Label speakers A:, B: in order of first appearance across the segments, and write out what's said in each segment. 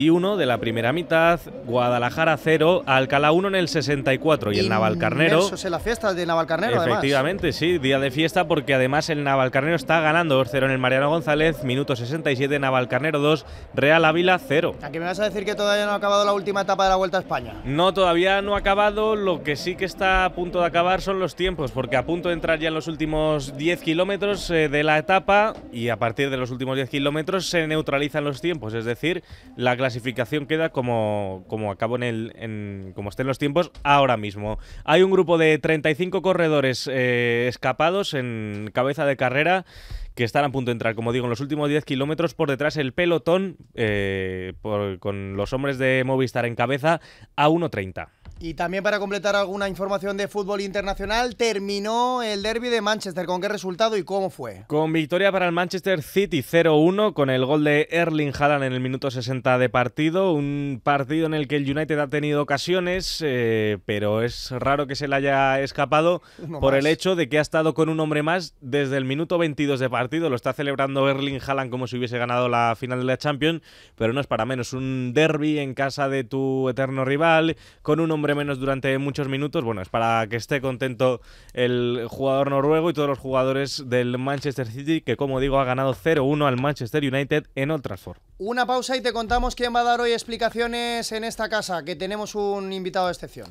A: 1 de la primera mitad, Guadalajara 0, Alcalá 1 en el 64 y el Navalcarnero.
B: Eso es la fiesta de Navalcarnero,
A: efectivamente, además. Sí, día de fiesta porque además el Navalcarnero está ganando 2-0 en el Mariano González, minuto 67, Navalcarnero 2, Real Ávila 0.
B: ¿A qué me vas a decir que todavía no ha acabado la última etapa de la Vuelta a España?
A: No, todavía no ha acabado, lo que sí que está a punto de acabar son los tiempos, porque a punto de entrar ya en los últimos 10 kilómetros de la etapa y a partir de los últimos 10 kilómetros se neutralizan los tiempos, es decir, la clasificación queda como acabo como estén los tiempos ahora mismo. Hay un grupo de 35 corredores escapados en cabeza de carrera que están a punto de entrar, como digo, en los últimos 10 kilómetros. Por detrás el pelotón con los hombres de Movistar en cabeza a 1:30.
B: Y también para completar alguna información de fútbol internacional, terminó el derbi de Manchester. ¿Con qué resultado y cómo fue?
A: Con victoria para el Manchester City 0-1, con el gol de Erling Haaland en el minuto 60 de partido. Un partido en el que el United ha tenido ocasiones, pero es raro que se le haya escapado por el hecho de que ha estado con un hombre más desde el minuto 22 de partido. Lo está celebrando Erling Haaland como si hubiese ganado la final de la Champions, pero no es para menos. Un derbi en casa de tu eterno rival, con un hombre menos durante muchos minutos. Bueno, es para que esté contento el jugador noruego y todos los jugadores del Manchester City, que como digo ha ganado 0-1 al Manchester United en Old Trafford.
B: Una pausa y te contamos quién va a dar hoy explicaciones en esta casa, que tenemos un invitado de excepción.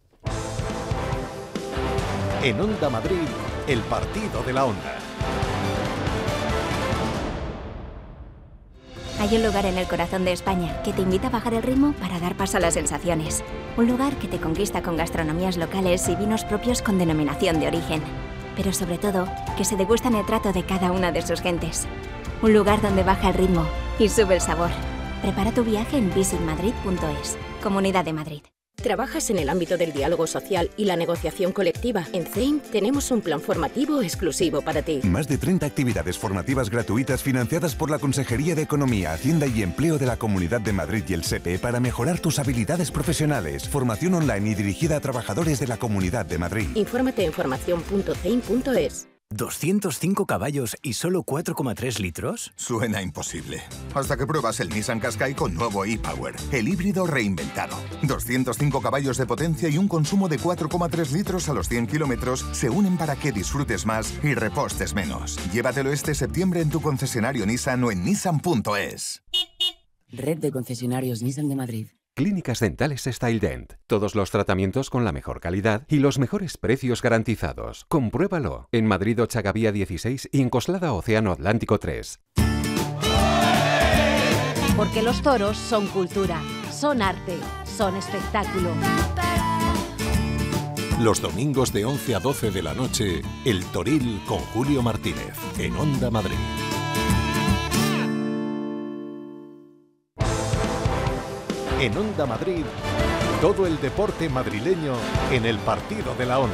C: En Onda Madrid, el partido de la Onda.
D: Hay un lugar en el corazón de España que te invita a bajar el ritmo para dar paso a las sensaciones. Un lugar que te conquista con gastronomías locales y vinos propios con denominación de origen. Pero sobre todo, que se degustan el trato de cada una de sus gentes. Un lugar donde baja el ritmo y sube el sabor. Prepara tu viaje en visitmadrid.es. Comunidad de Madrid.
E: ¿Trabajas en el ámbito del diálogo social y la negociación colectiva? En CEIM tenemos un plan formativo exclusivo para ti.
F: Más de 30 actividades formativas gratuitas financiadas por la Consejería de Economía, Hacienda y Empleo de la Comunidad de Madrid y el SEPE para mejorar tus habilidades profesionales. Formación online y dirigida a trabajadores de la Comunidad de Madrid.
E: Infórmate en formación.ceim.es.
G: ¿205 caballos y solo 4,3 litros?
H: Suena imposible. Hasta que pruebas el Nissan Qashqai con nuevo e-Power, el híbrido reinventado. 205 caballos de potencia y un consumo de 4,3 litros a los 100 kilómetros se unen para que disfrutes más y repostes menos. Llévatelo este septiembre en tu concesionario Nissan o en nissan.es.
I: Red de concesionarios Nissan de Madrid.
J: Clínicas Dentales StyleDent. Todos los tratamientos con la mejor calidad y los mejores precios garantizados. Compruébalo. En Madrid Ochagavía 16 y en Coslada Océano Atlántico 3.
K: Porque los toros son cultura, son arte, son espectáculo.
C: Los domingos de 11 a 12 de la noche, El Toril con Julio Martínez, en Onda Madrid. En Onda Madrid, todo el deporte madrileño en el partido de la Onda.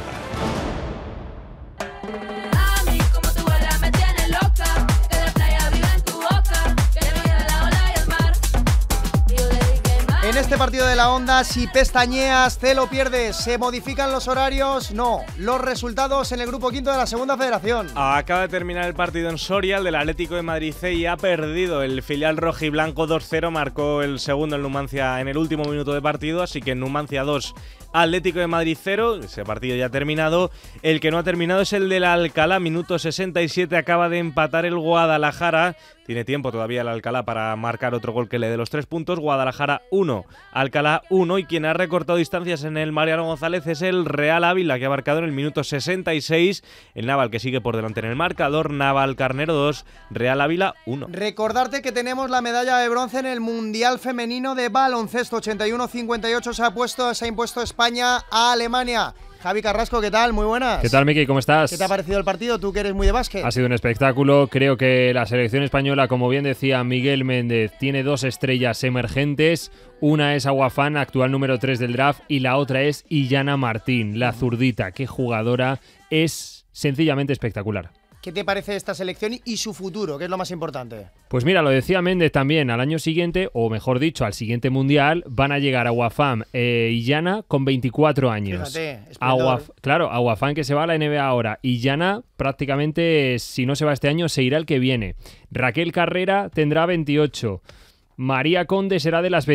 B: En este partido de la Onda, si pestañeas, te lo pierdes. ¿Se modifican los horarios? No. Los resultados en el grupo quinto de la Segunda Federación.
A: Acaba de terminar el partido en Soria, el del Atlético de Madrid C, y ha perdido el filial rojiblanco 2-0. Marcó el segundo en Numancia en el último minuto de partido, así que en Numancia 2, Atlético de Madrid 0. Ese partido ya ha terminado. El que no ha terminado es el del Alcalá, minuto 67. Acaba de empatar el Guadalajara. Tiene tiempo todavía el Alcalá para marcar otro gol que le dé los 3 puntos. Guadalajara 1, Alcalá 1. Y quien ha recortado distancias en el Mariano González es el Real Ávila, que ha marcado en el minuto 66. El Naval, que sigue por delante en el marcador. Navalcarnero 2, Real Ávila 1.
B: Recordarte que tenemos la medalla de bronce en el Mundial Femenino de Baloncesto. 81-58 se ha impuesto España a Alemania. Javi Carrasco, ¿qué tal? Muy buenas.
L: ¿Qué tal, Miki? ¿Cómo estás?
B: ¿Qué te ha parecido el partido? Tú que eres muy de básquet.
L: Ha sido un espectáculo. Creo que la selección española, como bien decía Miguel Méndez, tiene 2 estrellas emergentes. Una es Aguafán, actual número 3 del draft, y la otra es Illana Martín, la zurdita. Qué jugadora, es sencillamente espectacular.
B: ¿Qué te parece esta selección y su futuro? ¿Qué es lo más importante?
L: Pues mira, lo decía Méndez también, al año siguiente, o mejor dicho, al siguiente Mundial, van a llegar Aguafam y Llana con 24 años.
B: Fíjate,
L: claro, Aguafam que se va a la NBA ahora, y Llana prácticamente, si no se va este año, se irá el que viene. Raquel Carrera tendrá 28. María Conde será de las